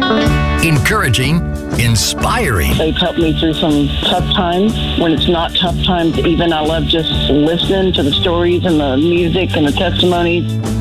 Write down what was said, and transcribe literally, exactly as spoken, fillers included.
Encouraging, inspiring. They've helped me through some tough times. When it's not tough times, even I love just listening to the stories and the music and the testimonies.